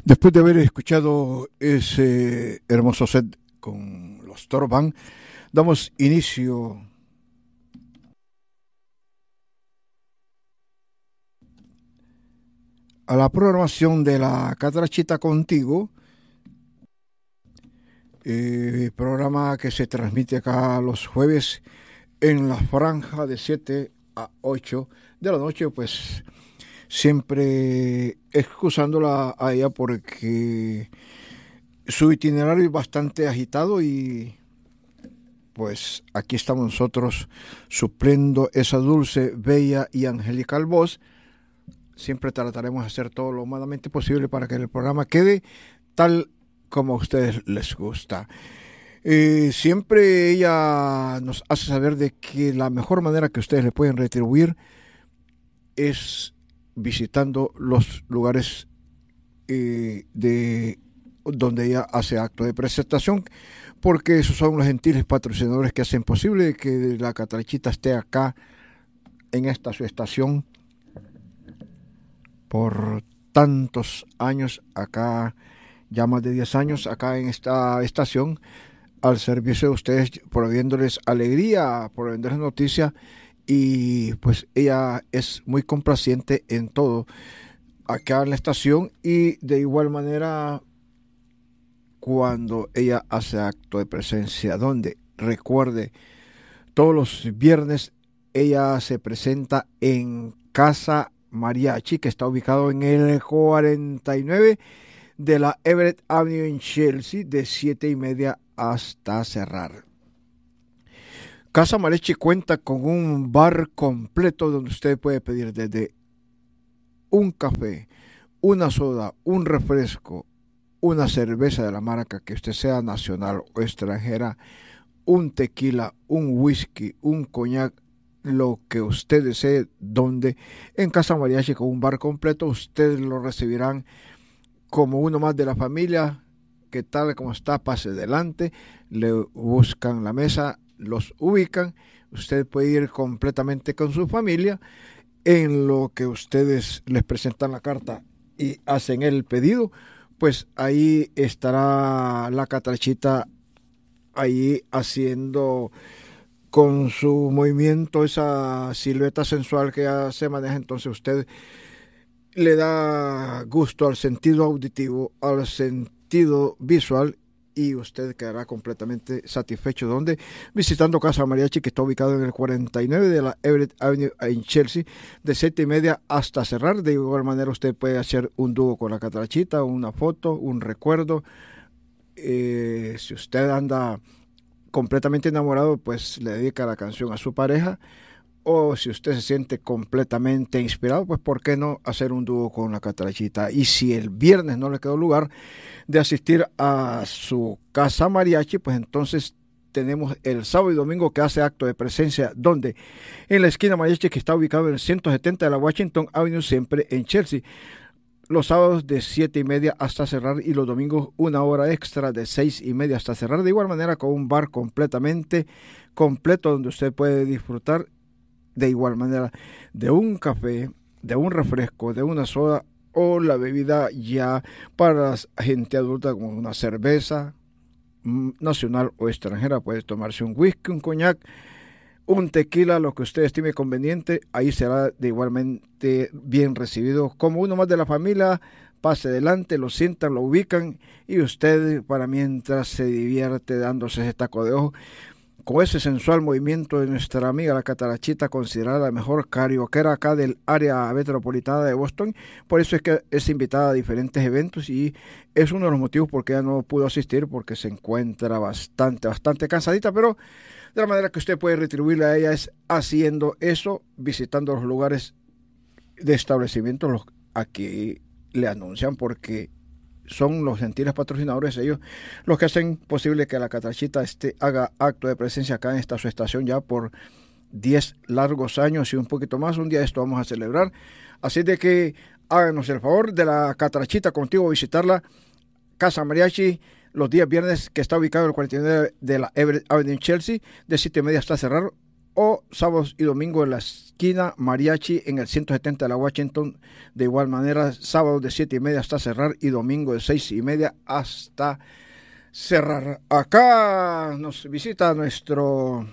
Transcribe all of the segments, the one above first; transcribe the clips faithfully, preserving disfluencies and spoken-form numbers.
Después de haber escuchado ese hermoso set con los Toro Band, damos inicio a la programación de la Catrachita Contigo, eh, programa que se transmite acá los jueves en la franja de siete a ocho de la noche, pues siempre excusándola a ella porque su itinerario es bastante agitado y pues aquí estamos nosotros supliendo esa dulce, bella y angelical voz. Siempre trataremos de hacer todo lo humanamente posible para que el programa quede tal como a ustedes les gusta. Eh, siempre ella nos hace saber de que la mejor manera que ustedes le pueden retribuir es visitando los lugares eh, de donde ella hace acto de presentación, porque esos son los gentiles patrocinadores que hacen posible que la Catrachita esté acá en esta su estación por tantos años, acá ya más de diez años acá en esta estación al servicio de ustedes, proveyéndoles alegría, proveyéndoles noticias, y pues ella es muy complaciente en todo acá en la estación, y de igual manera cuando ella hace acto de presencia, donde recuerde todos los viernes ella se presenta en Casa Mariachi, que está ubicado en el cuarenta y nueve de la Everett Avenue en Chelsea, de siete y media hasta cerrar. Casa Mariachi cuenta con un bar completo donde usted puede pedir desde un café, una soda, un refresco, una cerveza de la marca que usted sea nacional o extranjera, un tequila, un whisky, un coñac, lo que usted desee, donde en Casa Mariachi con un bar completo ustedes lo recibirán como uno más de la familia, que tal como está, pase adelante, le buscan la mesa, los ubican, usted puede ir completamente con su familia, en lo que ustedes les presentan la carta y hacen el pedido, pues ahí estará la Catrachita ahí haciendo con su movimiento esa silueta sensual que ya se maneja. Entonces usted le da gusto al sentido auditivo, al sentido visual, y usted quedará completamente satisfecho. Donde visitando Casa Mariachi, que está ubicado en el cuarenta y nueve de la Everett Avenue en Chelsea, de siete y media hasta cerrar. De igual manera usted puede hacer un dúo con la Catrachita, una foto, un recuerdo. Eh, si usted anda completamente enamorado, pues le dedica la canción a su pareja, o si usted se siente completamente inspirado, pues por qué no hacer un dúo con la Catrachita. Y si el viernes no le quedó lugar de asistir a su Casa Mariachi, pues entonces tenemos el sábado y domingo que hace acto de presencia, donde en la esquina Mariachi, que está ubicado en el ciento setenta de la Washington Avenue, siempre en Chelsea, los sábados de siete y media hasta cerrar, y los domingos una hora extra de seis y media hasta cerrar. De igual manera con un bar completamente completo donde usted puede disfrutar de igual manera de un café, de un refresco, de una soda, o la bebida ya para la gente adulta como una cerveza nacional o extranjera. Puede tomarse un whisky, un coñac, un tequila, lo que usted estime conveniente. Ahí será de igualmente bien recibido como uno más de la familia. Pase adelante, lo sientan, lo ubican, y usted para mientras se divierte dándose ese taco de ojo con ese sensual movimiento de nuestra amiga la Catrachita, considerada la mejor carioquera acá del área metropolitana de Boston. Por eso es que es invitada a diferentes eventos, y es uno de los motivos por qué ella no pudo asistir, porque se encuentra bastante, bastante cansadita. Pero de la manera que usted puede retribuirle a ella es haciendo eso, visitando los lugares de establecimientos los aquí le anuncian, porque son los gentiles patrocinadores, ellos los que hacen posible que la Catrachita este, haga acto de presencia acá en esta su estación ya por diez largos años y un poquito más. Un día de esto vamos a celebrar, así de que háganos el favor de la Catrachita Contigo, visitarla, Casa Mariachi, los días viernes, que está ubicado en el cuarenta y nueve de la Everett Avenue en Chelsea, de siete y media hasta cerrar, o sábados y domingos en la esquina Mariachi en el ciento setenta de la Washington. De igual manera, sábados de siete y media hasta cerrar y domingo de seis y media hasta cerrar. Acá nos visita nuestro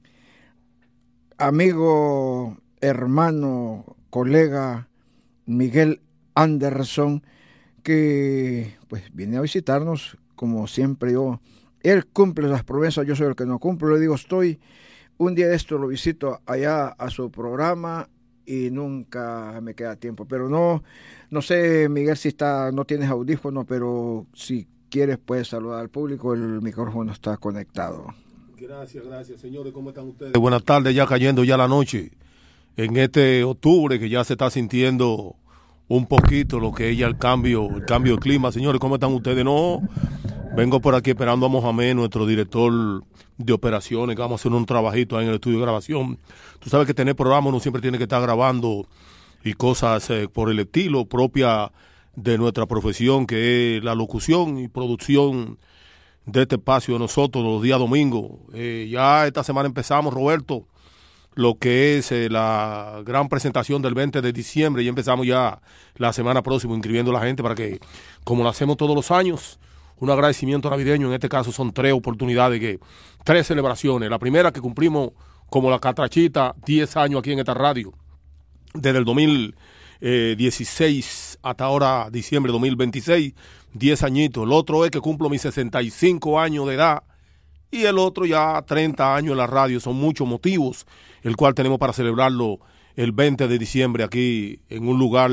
amigo, hermano, colega Miguel Anderson, que pues viene a visitarnos. Como siempre, yo, él cumple las promesas, yo soy el que no cumplo. Le digo, estoy un día de esto, lo visito allá a su programa y nunca me queda tiempo. Pero no, no sé, Miguel, si está, no tienes audífono, pero si quieres puedes saludar al público, el micrófono está conectado. Gracias, gracias, señores, ¿cómo están ustedes? Buenas tardes, ya cayendo ya la noche, en este octubre que ya se está sintiendo un poquito lo que es ya el cambio, el cambio de clima. Señores, ¿cómo están ustedes? No, vengo por aquí esperando a Mohamed, nuestro director de operaciones, que vamos a hacer un trabajito ahí en el estudio de grabación. Tú sabes que tener programa uno siempre tiene que estar grabando y cosas eh, por el estilo propia de nuestra profesión, que es la locución y producción de este espacio de nosotros los días domingos. Eh, ya esta semana empezamos, Roberto, lo que es eh, la gran presentación del veinte de diciembre, y empezamos ya la semana próxima inscribiendo a la gente para que, como lo hacemos todos los años, un agradecimiento navideño. En este caso son tres oportunidades, que tres celebraciones. La primera, que cumplimos como la Catrachita diez años aquí en esta radio, desde el dos mil dieciséis hasta ahora diciembre de dos mil veintiséis, diez añitos. El otro es que cumplo mis sesenta y cinco años de edad, y el otro ya treinta años en la radio. Son muchos motivos, el cual tenemos para celebrarlo el veinte de diciembre aquí en un lugar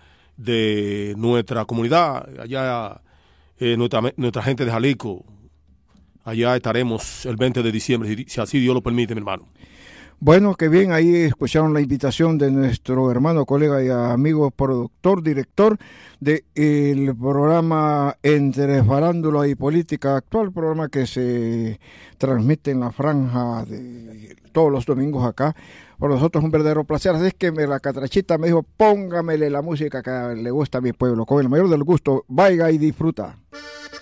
de nuestra comunidad, allá eh, nuestra, nuestra gente de Jalisco. Allá estaremos el veinte de diciembre, si así Dios lo permite, mi hermano. Bueno, qué bien, ahí escucharon la invitación de nuestro hermano, colega y amigo, productor, director del programa Entre Farándula y Política Actual, programa que se transmite en la franja de todos los domingos acá. Por nosotros es un verdadero placer. Así es que me, la Catrachita me dijo, póngamele la música que le gusta a mi pueblo. Con el mayor del gusto, vaya y disfruta.